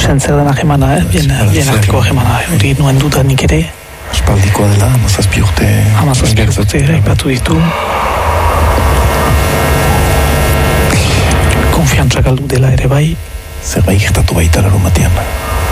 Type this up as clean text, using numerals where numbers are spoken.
ikusten zer denak emana, bien arteko emana, hori nuen dudanik ere. Aspaldikoa dela, 17 urte. 17 urte ere, ipatu ditu. Konfiantza galdu dela ere bai. Zerbait gertatu baita larun batean.